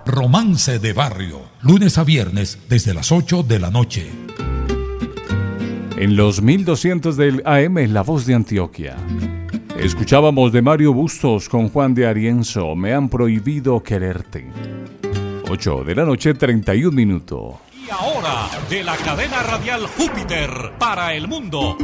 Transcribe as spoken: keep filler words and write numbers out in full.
Romance de Barrio, lunes a viernes desde las ocho de la noche. En los mil doscientos del A M, La Voz de Antioquia. Escuchábamos de Mario Bustos con Juan de Arienzo, Me han prohibido quererte. ocho de la noche, treinta y un minutos. Y ahora, de la cadena radial Júpiter para el mundo.